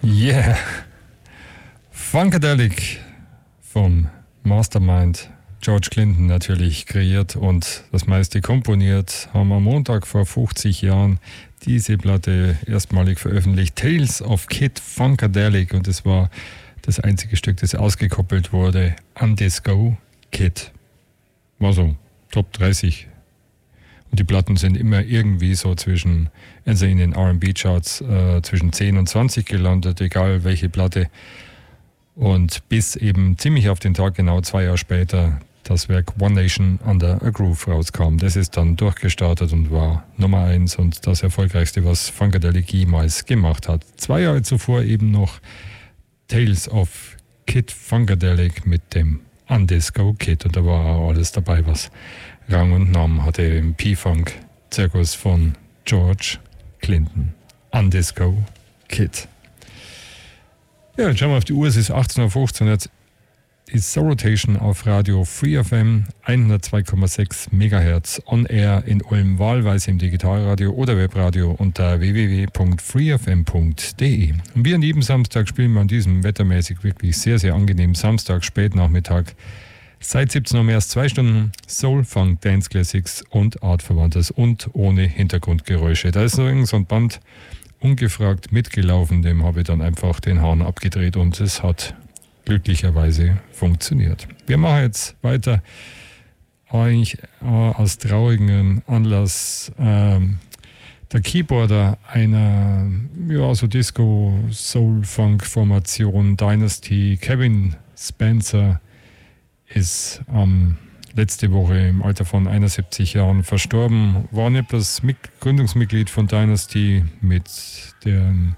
Yeah. Funkadelic vom Mastermind George Clinton natürlich kreiert und das meiste komponiert, haben am Montag vor 50 Jahren diese Platte erstmalig veröffentlicht. Tales of Kid Funkadelic, und es war das einzige Stück, das ausgekoppelt wurde an Disco Kid. War so Top 30. Und die Platten sind immer irgendwie so zwischen, also in den R&B-Charts zwischen 10 und 20 gelandet, egal welche Platte. Und bis eben ziemlich auf den Tag genau 2 Jahre später das Werk One Nation Under a Groove rauskam. Das ist dann durchgestartet und war Nummer 1 und das erfolgreichste, was Funkadelic jemals gemacht hat. 2 Jahre zuvor eben noch Tales of Kid Funkadelic mit dem Undisco Kid, und da war auch alles dabei, was Rang und Namen hatte im P-Funk-Zirkus von George Clinton. Undisco Kid. Ja, jetzt schauen wir auf die Uhr, es ist 18.15 Uhr, jetzt ist Soul Rotation auf Radio Free FM 102,6 MHz on air in Ulm, wahlweise im Digitalradio oder Webradio unter www.freefm.de. Und wir an jedem Samstag spielen wir an diesem wettermäßig wirklich sehr, sehr angenehmen Samstag, Spätnachmittag, seit 17 Uhr mehr als 2 Stunden Soul, Funk, Dance Classics und Artverwandtes und ohne Hintergrundgeräusche. Da ist noch irgend so ein Band ungefragt mitgelaufen, dem habe ich dann einfach den Hahn abgedreht und es hat glücklicherweise funktioniert. Wir machen jetzt weiter, eigentlich aus traurigem Anlass. Der Keyboarder einer so Disco-Soul-Funk-Formation Dynasty, Kevin Spencer, ist letzte Woche im Alter von 71 Jahren verstorben. War nicht das Gründungsmitglied von Dynasty mit den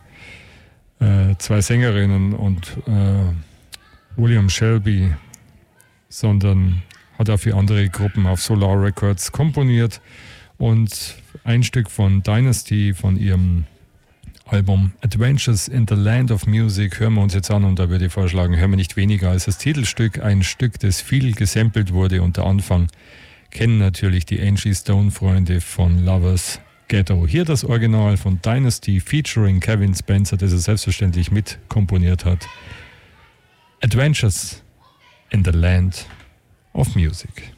2 Sängerinnen und William Shelby, sondern hat auch für andere Gruppen auf Solar Records komponiert. Und ein Stück von Dynasty, von ihrem Album Adventures in the Land of Music, hören wir uns jetzt an, und da würde ich vorschlagen, hören wir nicht weniger als das Titelstück, ein Stück, das viel gesampelt wurde, und der Anfang kennen natürlich die Angie Stone-Freunde von Lovers Ghetto. Hier das Original von Dynasty featuring Kevin Spencer, das er selbstverständlich mit komponiert hat. Adventures in the Land of Music.